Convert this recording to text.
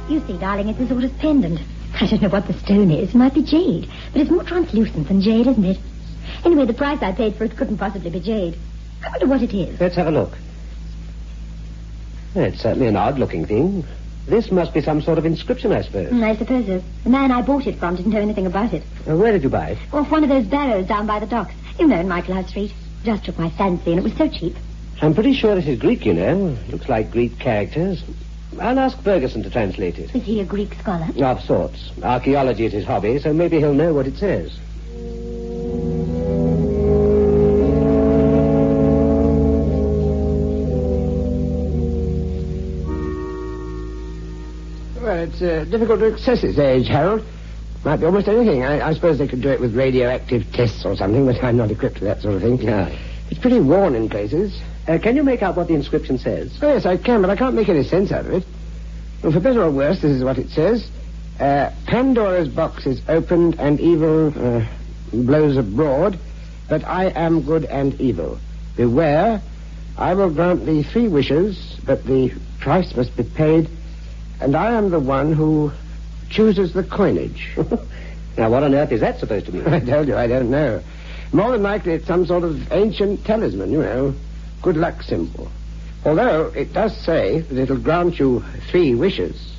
You see, darling, it's a sort of pendant. I don't know what the stone is. It might be jade. But it's more translucent than jade, isn't it? Anyway, the price I paid for it couldn't possibly be jade. I wonder what it is. Let's have a look. It's certainly an odd-looking thing. This must be some sort of inscription, I suppose. I suppose so. The man I bought it from didn't know anything about it. Where did you buy it? Off one of those barrows down by the docks. You know, in Michaelhouse Street. Just took my fancy, and it was so cheap. I'm pretty sure it is Greek, you know. Looks like Greek characters. I'll ask Ferguson to translate it. Is he a Greek scholar? Of sorts. Archaeology is his hobby, so maybe he'll know what it says. Well, it's difficult to access its age, Harold. Might be almost anything. I suppose they could do it with radioactive tests or something, but I'm not equipped for that sort of thing. No. It's pretty worn in places. Can you make out what the inscription says? Oh, yes, I can, but I can't make any sense out of it. Well, for better or worse, this is what it says. Pandora's box is opened and evil blows abroad, but I am good and evil. Beware, I will grant thee 3 wishes, but the price must be paid, and I am the one who chooses the coinage. Now, what on earth is that supposed to mean? I told you, I don't know. More than likely it's some sort of ancient talisman, you know. Good luck symbol. Although it does say that it'll grant you 3 wishes.